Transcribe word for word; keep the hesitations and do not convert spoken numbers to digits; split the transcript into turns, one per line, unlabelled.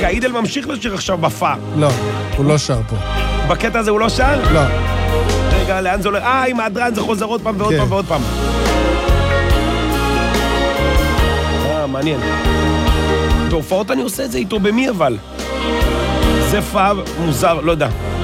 שהאידל ממשיך לשיר עכשיו בפא.
לא, הוא לא שר פה.
בקטע הזה הוא לא שר?
לא.
רגע, לאן זה עולה? אה, עם ההדרן זה חוזר עוד פעם ועוד פעם ועוד פעם. אה, מעניין. בהופעות אני עושה את זה איתו במי אבל? זה פא מוזר, לא יודע.